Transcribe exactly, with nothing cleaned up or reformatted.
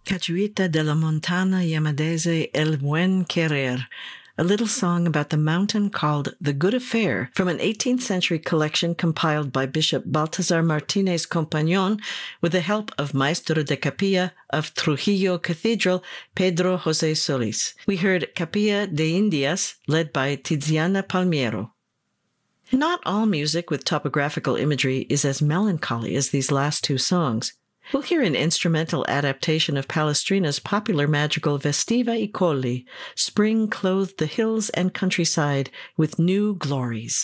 Cachuita de la Montana Llamadese El Buen Querer, a little song about the mountain called The Good Affair from an eighteenth century collection compiled by Bishop Baltasar Martinez Compañón with the help of Maestro de Capilla of Trujillo Cathedral, Pedro José Solis. We heard Capilla de Indias, led by Tiziana Palmiero. Not all music with topographical imagery is as melancholy as these last two songs. We'll hear an instrumental adaptation of Palestrina's popular madrigal Vestiva i Colli, Spring clothed the hills and countryside with new glories.